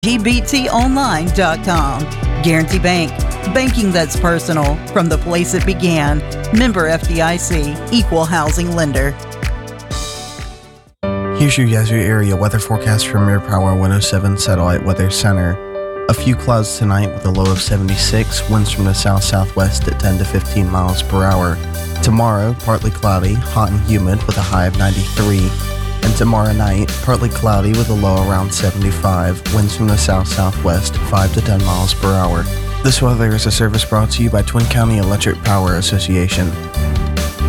gbtonline.com. Guarantee Bank. Banking that's personal from the place it began. Member FDIC. Equal housing lender. Here's your Yazoo area weather forecast from Air Power 107 Satellite Weather Center. A few clouds tonight with a low of 76, winds from the south-southwest at 10 to 15 miles per hour. Tomorrow, partly cloudy, hot and humid with a high of 93. And tomorrow night, partly cloudy with a low around 75, winds from the south-southwest 5 to 10 miles per hour. This weather is a service brought to you by Twin County Electric Power Association.